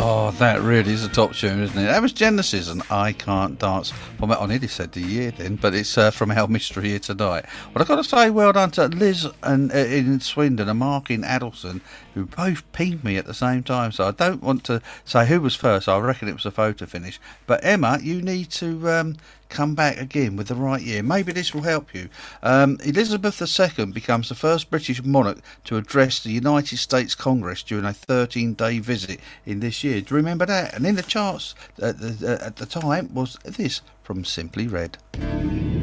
Oh, that really is a top tune, isn't it? That was Genesis and I Can't Dance. Well, I nearly said the year then, but it's from Our Mystery Here Tonight. Well, I've got to say well done to Liz and, in Swindon and Mark in Addleston, who both pinged me at the same time. So I don't want to say who was first. I reckon it was a photo finish. But Emma, you need to come back again with the right year. Maybe this will help you. Elizabeth II becomes the first British monarch to address the United States Congress during a 13-day visit in this year. Do you remember that? And in the charts at the time was this from Simply Red.